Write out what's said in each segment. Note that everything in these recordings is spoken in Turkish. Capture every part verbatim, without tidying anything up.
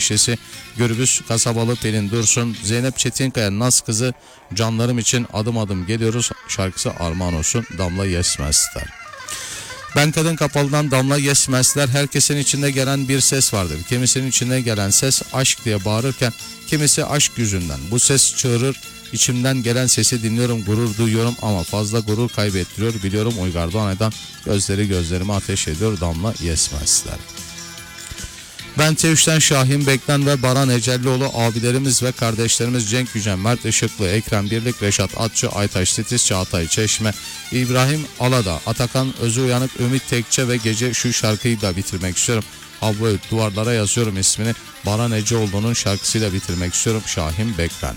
Menekşesi, Gürbüz Kasabalı Pelin Dursun, Zeynep Çetinkaya Naz kızı, canlarım için adım adım geliyoruz şarkısı armağan olsun. Damla Yesmezler. Ben Kadın Kapalı'dan Damla Yesmezler. Herkesin içinde gelen bir ses vardır. Kimisinin içinde gelen ses aşk diye bağırırken kimisi aşk yüzünden. Bu ses çığırır. İçimden gelen sesi dinliyorum, gurur duyuyorum ama fazla gurur kaybettiriyor. Biliyorum Uygar Doğanay'dan gözleri gözlerime ateş ediyor. Damla Yesmezler. Ben T üç'ten Şahin Beklen ve Baran Ecellioğlu, abilerimiz ve kardeşlerimiz Cenk Yücen, Mert Işıklı, Ekrem Birlik, Reşat Atçı, Aytaş Titiz, Çağatay Çeşme, İbrahim Alada, Atakan Özü Uyanık, Ümit Tekçe ve gece şu şarkıyı da bitirmek istiyorum. Havva duvarlara yazıyorum ismini. Baran Ecellioğlu'nun şarkısıyla bitirmek istiyorum. Şahin Beklen.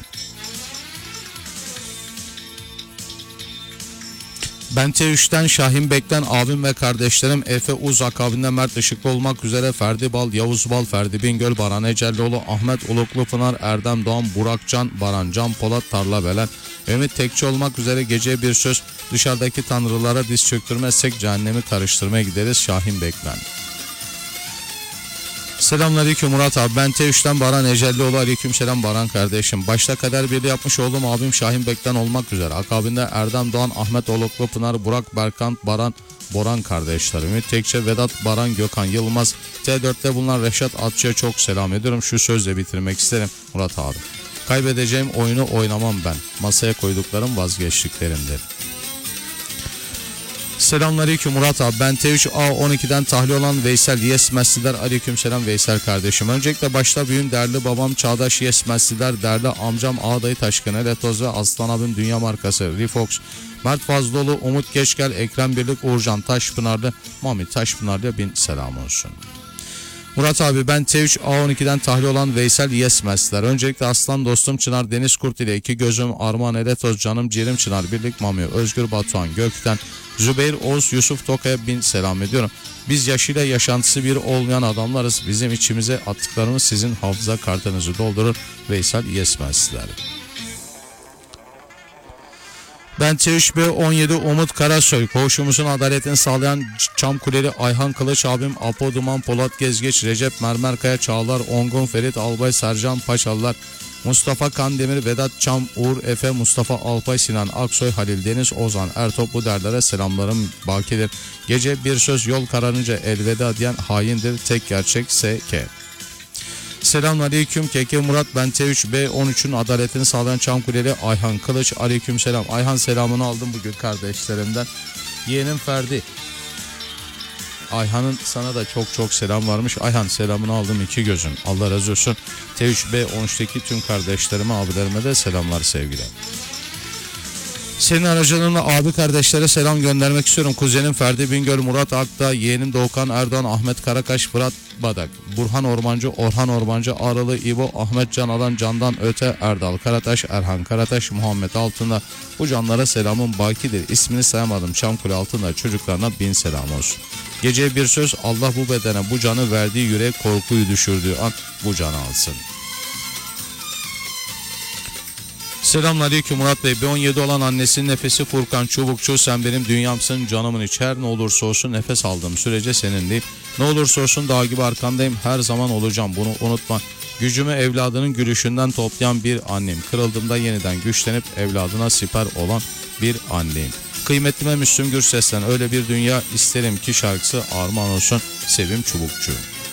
Ben T üç'ten Şahin Beklen, abim ve kardeşlerim Efe Uz, akabinde Mert Işıklı olmak üzere Ferdi Bal, Yavuz Bal, Ferdi Bingöl, Baran Ecellioğlu, Ahmet Uluklu Pınar, Erdem Doğan, Burak Can, Baran Can Polat, Tarla Belen, Ümit Tekçi olmak üzere gece bir söz, dışarıdaki tanrılara diz çöktürmezsek cehennemi karıştırmaya gideriz. Şahin Beklen. Selamünaleyküm Murat abi, ben T üç'ten Baran Ecellioğlu. Aleykümselam Baran kardeşim. Başta kader birliği yapmış olduğum abim Şahin Beklen olmak üzere. Akabinde Erdem Doğan, Ahmet Oluklu Pınar, Burak Berkant, Baran Boran kardeşler, Ümit Tekçe, Vedat Baran, Gökhan Yılmaz, T dört'te bulunan Reşat Atçı'ya çok selam ediyorum. Şu sözle bitirmek isterim Murat abi. Kaybedeceğim oyunu oynamam ben. Masaya koyduklarım vazgeçtiklerimdir. Selamünaleyküm Murat abi, ben T üç A on iki'den tahliye olan Veysel Yesmezliler. Aleykümselam Veysel kardeşim. Öncelikle başta büyüğüm değerli babam Çağdaş Yesmezliler, değerli amcam Ağdayı Taşkın Eletoz ve Aslan abim Dünya Markası Rifox, Mert Fazlıoğlu, Umut Geçgel, Ekrem Birlik, Uğurcan Taşpınarlı, Mami Taşpınarlı'ya bin selam olsun. Murat abi, ben T üç A on iki'den tahliye olan Veysel Yesmezler. Öncelikle aslan dostum Çınar Deniz Kurt ile iki gözüm Armağan Eletoz, canım ciğerim Çınar Birlik, Mami Özgür, Batuhan Gökten, Zübeyir Oğuz, Yusuf Toka'ya bin selam ediyorum. Biz yaşıyla yaşantısı bir olmayan adamlarız. Bizim içimize attıklarımız sizin hafıza kartınızı doldurur. Veysel Yesmezler. Ben T üç B on yedi Umut Karasoy, koğuşumuzun adaletini sağlayan Çamkuleli Ayhan Kılıç abim, Apo Duman, Polat Gezgeç, Recep Mermerkaya, Çağlar Ongun, Ferit Albay, Sercan Paşalılar, Mustafa Kandemir, Vedat Çam, Uğur Efe, Mustafa Alpay, Sinan Aksoy, Halil Deniz, Ozan Ertop, bu derlere selamlarım bakidir. Gece bir söz yol kararınca elveda diyen haindir tek gerçek S K. Selamünaleyküm Keke Murat, ben T üç B on üç'ün adaletini sağlayan Çamkuleli Ayhan Kılıç. Aleykümselam Ayhan, selamını aldım bugün kardeşlerimden. Yeğenim Ferdi. Ayhan'ın sana da çok çok selam varmış. Ayhan, selamını aldım iki gözüm. Allah razı olsun. T üç B on üç'teki tüm kardeşlerime, abilerime de selamlar, sevgiler. Senin aracılığınla abi kardeşlere selam göndermek istiyorum. Kuzenim Ferdi Bingöl, Murat Akdağ, yeğenim Doğukan Erdoğan, Ahmet Karakaş, Fırat Badak, Burhan Ormancı, Orhan Ormancı, Aralı İbo, Ahmet Can Alan, Candan Öte, Erdal Karataş, Erhan Karataş, Muhammed Altın'da, bu canlara selamım bakidir. İsmini sayamadım. Çamkule Altın'da çocuklarına bin selam olsun. Gece bir söz, Allah bu bedene bu canı verdiği yürek, korkuyu düşürdüğü an bu canı alsın. Selamünaleyküm Murat Bey. B on yedi olan annesinin nefesi Furkan Çubukçu, sen benim dünyamsın, canımın içi, her ne olursa olsun nefes aldığım sürece senin değil. Ne olursa olsun dağ gibi arkandayım, her zaman olacağım, bunu unutma. Gücümü evladının gülüşünden toplayan bir annem, kırıldığımda yeniden güçlenip evladına siper olan bir anneyim. Kıymetlime Müslüm Gürses'ten öyle bir dünya isterim ki şarkısı armağan olsun. Sevim Çubukçu.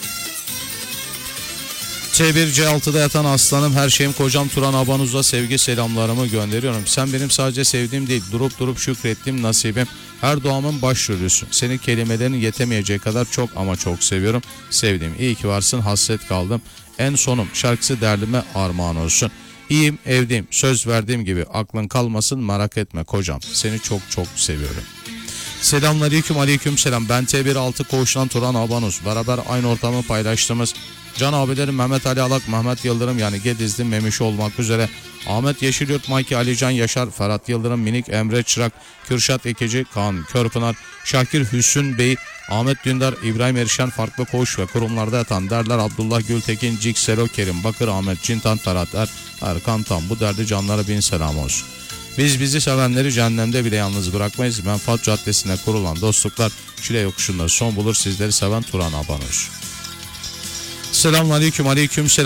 T bir C altı'da yatan aslanım, her şeyim kocam Turan Abanuz'a sevgi selamlarımı gönderiyorum. Sen benim sadece sevdiğim değil, durup durup şükrettiğim nasibim. Her doğamın başrolüsün. Seni kelimelerin yetemeyeceği kadar çok ama çok seviyorum. Sevdiğim, iyi ki varsın, hasret kaldım. En sonum şarkısı derdime armağan olsun. İyiyim, evdeyim, söz verdiğim gibi, aklın kalmasın, merak etme kocam. Seni çok çok seviyorum. Selamünaleyküm, aleyküm selam. Ben T bir altı koğuştan Turan Abanuz. Beraber aynı ortamı paylaştığımız can abilerim Mehmet Ali Alak, Mehmet Yıldırım yani Gedizli Memiş olmak üzere, Ahmet Yeşilyurt, Maki Alican Yaşar, Ferhat Yıldırım, Minik Emre Çırak, Kürşat Ekeci, Kaan Körpınar, Şakir Hüsnü Bey, Ahmet Dündar, İbrahim Erişen, farklı koğuş ve kurumlarda yatan derler Abdullah Gültekin, Cik Selo, Kerim Bakır, Ahmet Cintan, Ferhat Er, Erkan Tam, bu derdi canlara bin selam olsun. Biz bizi sevenleri cehennemde bile yalnız bırakmayız. Menfaat Caddesi'ne kurulan dostluklar çile yokuşunda son bulur. Sizleri seven Turan Abanuz. Selamünaleyküm, aleyküm selam.